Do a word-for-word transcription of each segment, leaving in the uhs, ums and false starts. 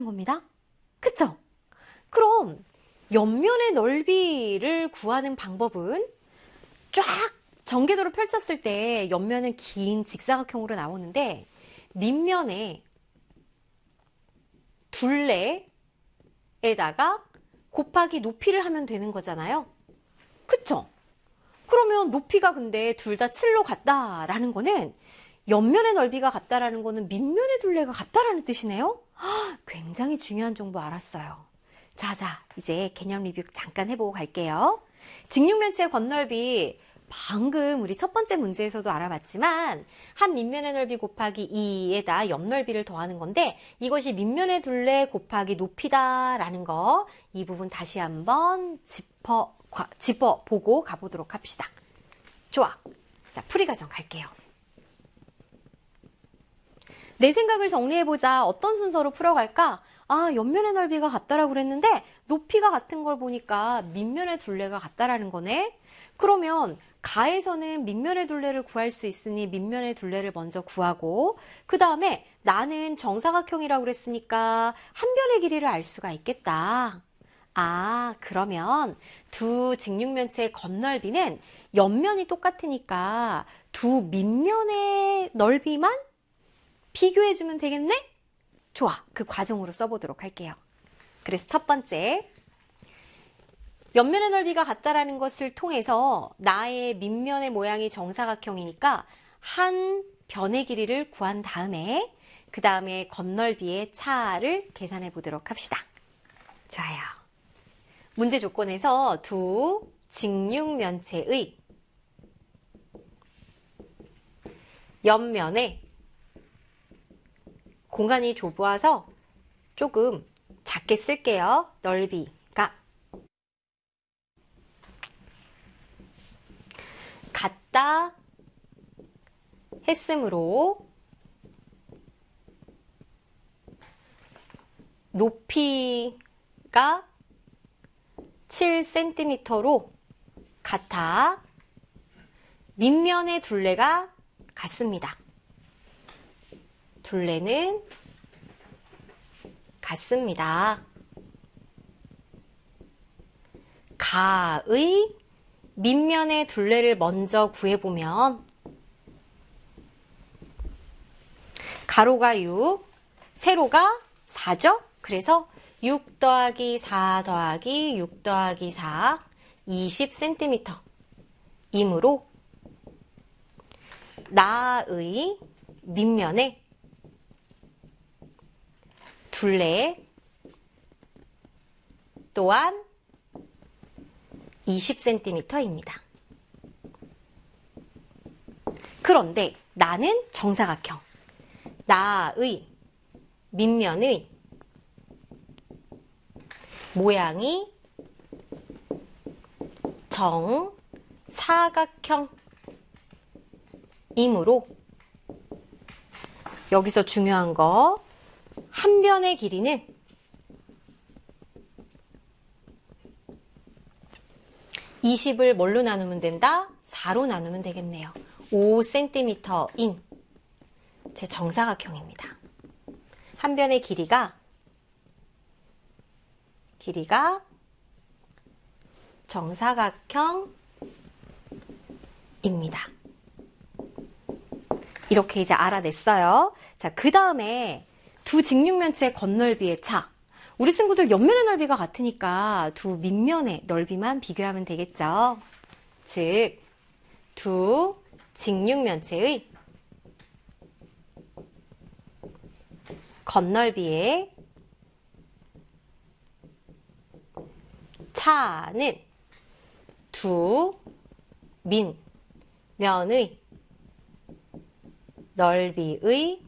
겁니다. 그쵸? 그럼 옆면의 넓이를 구하는 방법은 쫙 전개도로 펼쳤을 때 옆면은 긴 직사각형으로 나오는데 밑면에 둘레에다가 곱하기 높이를 하면 되는 거잖아요. 그쵸? 그러면 높이가 근데 둘 다 칠로 같다라는 거는 옆면의 넓이가 같다라는 거는 밑면의 둘레가 같다라는 뜻이네요. 헉, 굉장히 중요한 정보 알았어요. 자자, 이제 개념 리뷰 잠깐 해보고 갈게요. 직육면체의 건널비, 방금 우리 첫 번째 문제에서도 알아봤지만 한 밑면의 넓이 곱하기 이에다 옆 넓이를 더하는 건데 이것이 밑면의 둘레 곱하기 높이다라는 거, 이 부분 다시 한번 짚어, 짚어보고 가보도록 합시다. 좋아. 자, 풀이 과정 갈게요. 내 생각을 정리해보자. 어떤 순서로 풀어갈까? 아, 옆면의 넓이가 같다라고 그랬는데 높이가 같은 걸 보니까 밑면의 둘레가 같다라는 거네. 그러면 가에서는 밑면의 둘레를 구할 수 있으니 밑면의 둘레를 먼저 구하고 그 다음에 나는 정사각형이라고 그랬으니까 한 변의 길이를 알 수가 있겠다. 아, 그러면 두 직육면체의 건널비는 옆면이 똑같으니까 두 밑면의 넓이만 비교해주면 되겠네? 좋아, 그 과정으로 써보도록 할게요. 그래서 첫 번째, 옆면의 넓이가 같다라는 것을 통해서 나의 밑면의 모양이 정사각형이니까 한 변의 길이를 구한 다음에 그 다음에 건널비의 차를 계산해 보도록 합시다. 좋아요. 문제 조건에서 두 직육면체의 옆면에 공간이 좁아서 조금 작게 쓸게요. 넓이가 같다 했으므로 높이가 칠 센티미터로 같아 밑면의 둘레가 같습니다. 둘레는 같습니다. 가의 밑면의 둘레를 먼저 구해보면 가로가 육, 세로가 사죠? 그래서 육 더하기 사 더하기 육 더하기 사, 이십 센티미터 이므로 나의 밑면에 둘레 또한 이십 센티미터입니다. 그런데 나는 정사각형. 나의 밑면의 모양이 정사각형이므로 여기서 중요한 거, 한 변의 길이는 이십을 뭘로 나누면 된다? 사로 나누면 되겠네요. 오 센티미터인 제 정사각형입니다. 한 변의 길이가 길이가 정사각형입니다. 이렇게 이제 알아냈어요. 자, 그 다음에 두 직육면체의 건널비의 차. 우리 친구들 옆면의 넓이가 같으니까 두 밑면의 넓이만 비교하면 되겠죠. 즉, 두 직육면체의 건널비의 차는 두 밑면의 넓이의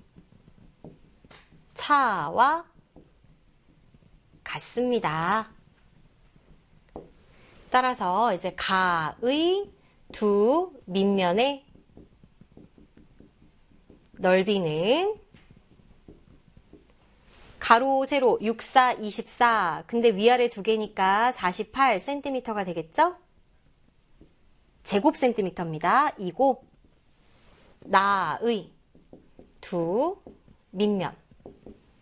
차와 같습니다. 따라서 이제 가의 두 밑면의 넓이는 가로, 세로, 육, 사, 이십사. 근데 위아래 두 개니까 사십팔 센티미터가 되겠죠? 제곱 센티미터입니다. 이고 나의 두 밑면